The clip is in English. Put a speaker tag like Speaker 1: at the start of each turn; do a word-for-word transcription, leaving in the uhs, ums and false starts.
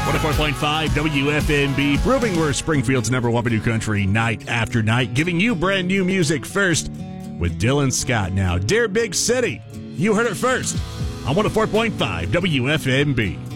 Speaker 1: one oh four point five W F M B, proving we're Springfield's number one for new country night after night, giving you brand new music first with Dylan Scott now. Dear Big City, you heard it first on one oh four point five W F M B.